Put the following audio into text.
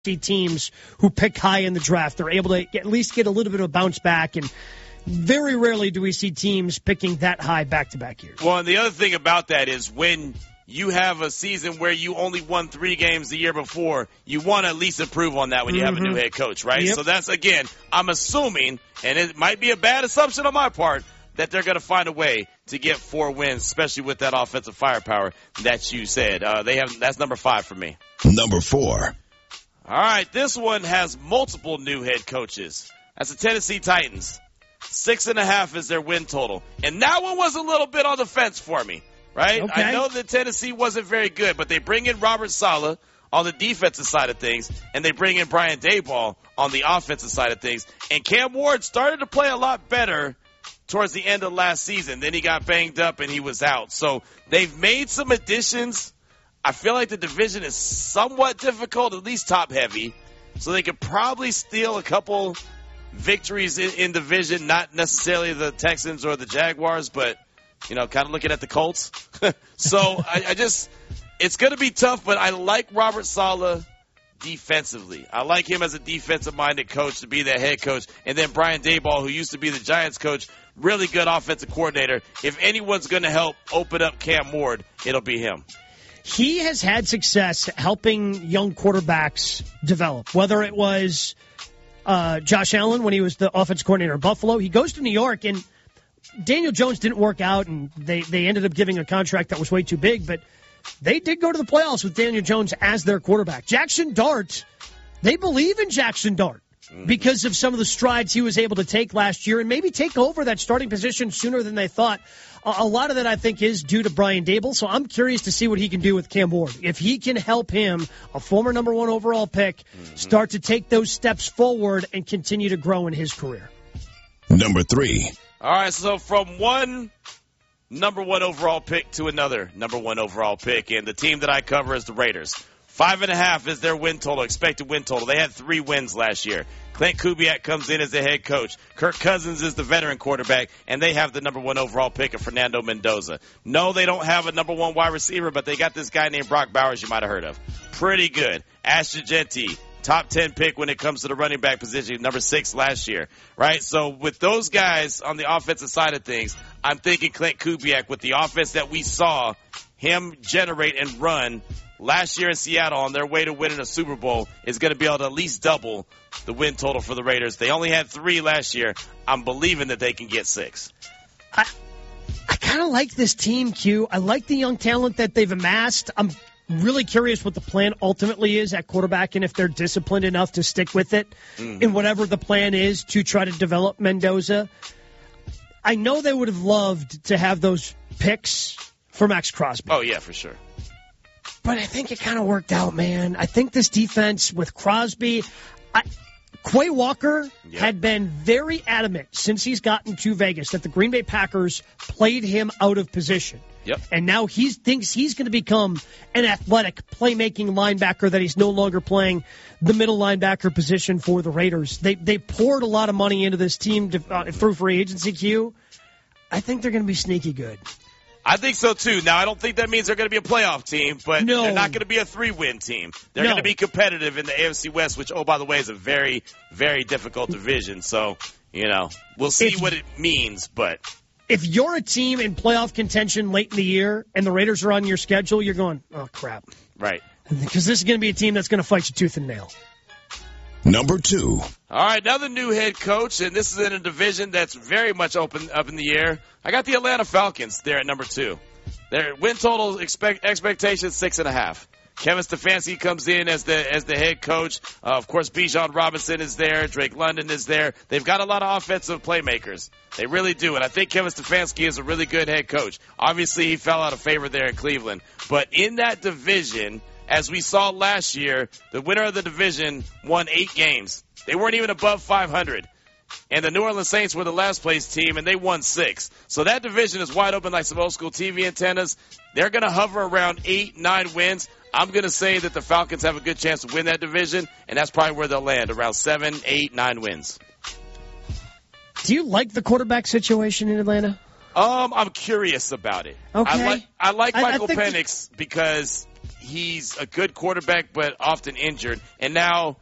see teams who pick high in the draft. They're able to at least get a little bit of a bounce back, and very rarely do we see teams picking that high back-to-back years. Well, and the other thing about that is when you have a season where you only won 3 games the year before, you want to at least improve on that when you have a new head coach, right? Yep. So that's, again, I'm assuming, and it might be a bad assumption on my part, that they're going to find a way to get 4 wins, especially with that offensive firepower that you said. That's number 5 for me. Number 4. All right, this one has multiple new head coaches. That's the Tennessee Titans. 6.5 is their win total. And that one was a little bit on the fence for me, right? Okay. I know that Tennessee wasn't very good, but they bring in Robert Saleh on the defensive side of things, and they bring in Brian Daboll on the offensive side of things. And Cam Ward started to play a lot better towards the end of last season. Then he got banged up and he was out. So they've made some additions. I feel like the division is somewhat difficult, at least top-heavy. So they could probably steal a couple victories in division, not necessarily the Texans or the Jaguars, but, kind of looking at the Colts. So it's going to be tough, but I like Robert Saleh defensively. I like him as a defensive-minded coach to be their head coach. And then Brian Daboll, who used to be the Giants coach, really good offensive coordinator. If anyone's going to help open up Cam Ward, it'll be him. He has had success helping young quarterbacks develop, whether it was Josh Allen when he was the offensive coordinator of Buffalo. He goes to New York, and Daniel Jones didn't work out, and they ended up giving a contract that was way too big, but they did go to the playoffs with Daniel Jones as their quarterback. Jackson Dart, they believe in Jackson Dart because of some of the strides he was able to take last year and maybe take over that starting position sooner than they thought. A lot of that, I think, is due to Brian Daboll, so I'm curious to see what he can do with Cam Ward. If he can help him, a former number 1 overall pick, start to take those steps forward and continue to grow in his career. Number 3. All right, so from one number 1 overall pick to another number 1 overall pick, and the team that I cover is the Raiders. 5.5 is their win total, expected win total. They had 3 wins last year. Clint Kubiak comes in as the head coach. Kirk Cousins is the veteran quarterback, and they have the number 1 overall pick of Fernando Mendoza. No, they don't have a number 1 wide receiver, but they got this guy named Brock Bowers you might have heard of. Pretty good. Ashton Jeanty, top 10 pick when it comes to the running back position, number 6 last year, right? So with those guys on the offensive side of things, I'm thinking Clint Kubiak with the offense that we saw him generate and run last year in Seattle on their way to winning a Super Bowl is going to be able to at least double the win total for the Raiders. They only had 3 last year. I'm believing that they can get 6. I kind of like this team, Q. I like the young talent that they've amassed. I'm really curious what the plan ultimately is at quarterback and if they're disciplined enough to stick with it in whatever the plan is to try to develop Mendoza. I know they would have loved to have those picks for Max Crosby. Oh, yeah, for sure. But I think it kind of worked out, man. I think this defense with Crosby, Quay Walker had been very adamant since he's gotten to Vegas that the Green Bay Packers played him out of position. Yep. And now he thinks he's going to become an athletic playmaking linebacker, that he's no longer playing the middle linebacker position for the Raiders. They poured a lot of money into this team through free agency, Q. I think they're going to be sneaky good. I think so, too. Now, I don't think that means they're going to be a playoff team, but they're not going to be a 3-win team. They're going to be competitive in the AFC West, which, oh, by the way, is a very, very difficult division. So, we'll see what it means, but if you're a team in playoff contention late in the year and the Raiders are on your schedule, you're going, oh, crap. Right. Because this is going to be a team that's going to fight you tooth and nail. Number 2. All right, another new head coach, and this is in a division that's very much up in the air. I got the Atlanta Falcons there at number 2. Their win total expectations 6.5. Kevin Stefanski comes in as the head coach. Of course, Bijan Robinson is there. Drake London is there. They've got a lot of offensive playmakers. They really do, and I think Kevin Stefanski is a really good head coach. Obviously, he fell out of favor there in Cleveland. But in that division, as we saw last year, the winner of the division won 8 games. They weren't even above 500. And the New Orleans Saints were the last place team, and they won 6. So that division is wide open like some old school TV antennas. They're going to hover around 8, 9 wins. I'm going to say that the Falcons have a good chance to win that division, and that's probably where they'll land, around 7, 8, 9 wins. Do you like the quarterback situation in Atlanta? I'm curious about it. Okay. I like Michael Penix because he's a good quarterback, but often injured. And now